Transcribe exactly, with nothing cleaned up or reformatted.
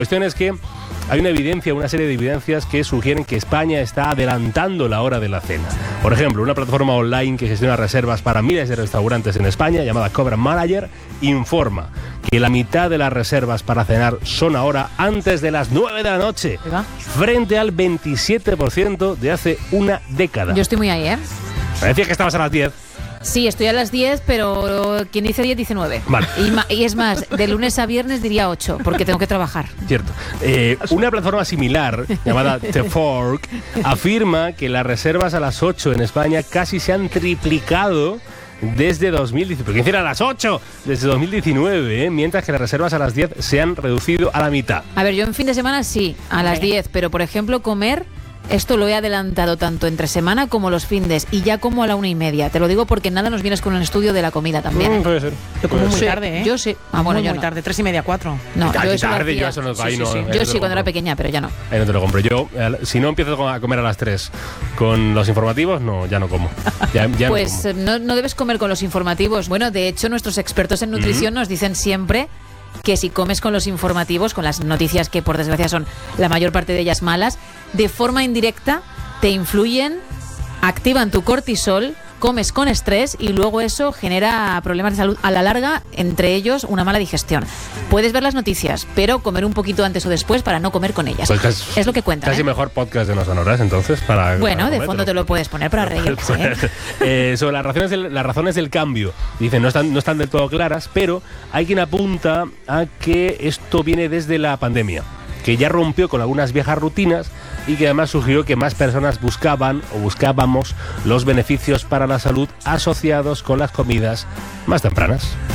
cuestión es que hay una evidencia, una serie de evidencias que sugieren que España está adelantando la hora de la cena. Por ejemplo, una plataforma online que gestiona reservas para miles de restaurantes en España, llamada Cobra Manager, informa que la mitad de las reservas para cenar son ahora antes de las nueve de la noche, frente al veintisiete por ciento de hace una década. Yo estoy muy ahí, ¿eh? Me decías que estabas a las diez. Sí, estoy a las diez, pero quien dice diez dice nueve. Vale. Y, ma- y es más, de lunes a viernes diría ocho, porque tengo que trabajar. Cierto. Eh, una plataforma similar, llamada The Fork, afirma que las reservas a las ocho en España casi se han triplicado desde dos mil diecinueve. ¿Quién a las ocho? Desde dos mil diecinueve, ¿eh? Mientras que las reservas a las diez se han reducido a la mitad. A ver, yo en fin de semana sí, a las diez, pero por ejemplo comer... Esto lo he adelantado tanto entre semana como los findes y ya como a la una y media. Te lo digo porque nada nos vienes con un estudio de la comida también. Mm, puede ser. Yo como muy Sí, tarde, ¿eh? Yo sí. Ah, bueno, muy, yo muy no. tarde, tres y media, cuatro. No, Ay, yo eso lo tarde, hacía. yo eso no, Sí, ahí sí, no, sí. ahí no Yo te sí, lo cuando era compro. pequeña, pero ya no. Ahí no te lo compro. Yo, eh, si no empiezo a comer a las tres con los informativos, no, ya no como. Ya, ya Pues no como. eh, no, no debes comer con los informativos. Bueno, de hecho, nuestros expertos en nutrición nos dicen siempre que si comes con los informativos, con las noticias que por desgracia son la mayor parte de ellas malas, de forma indirecta te influyen, activan tu cortisol, comes con estrés y luego eso genera problemas de salud a la larga, entre ellos una mala digestión. Puedes ver las noticias, pero comer un poquito antes o después para no comer con ellas. Pues casi, es lo que cuentan. Casi ¿eh? mejor podcast de No Sonoras, entonces, para... Bueno, para de fondo te lo puedes poner para reírte. ¿eh? eh, sobre las razones, del, las razones del cambio, dicen, no están, no están del todo claras, pero hay quien apunta a que esto viene desde la pandemia, que ya rompió con algunas viejas rutinas y que además sugirió que más personas buscaban o buscábamos los beneficios para la salud asociados con las comidas más tempranas.